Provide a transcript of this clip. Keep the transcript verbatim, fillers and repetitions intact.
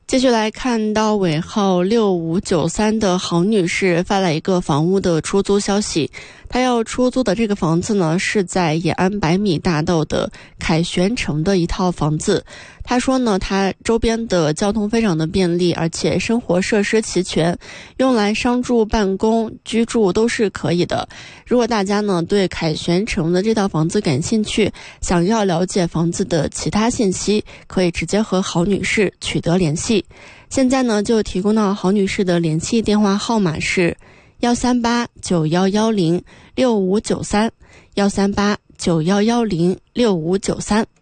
继续来看到尾号六五九三的郝女士发来一个房屋的出租消息，她要出租的这个房子呢是在延安百米大道的凯旋城的一套房子。她说呢，她周边的交通非常的便利，而且生活设施齐全，用来商住、办公、居住都是可以的。如果大家呢对凯旋城的这套房子感兴趣，想要了解房子的其他信息，可以直接和郝女士取得联系。现在呢就提供到郝女士的联系电话号码是幺三八九幺幺零六五九三，幺三八九幺幺零六五九三。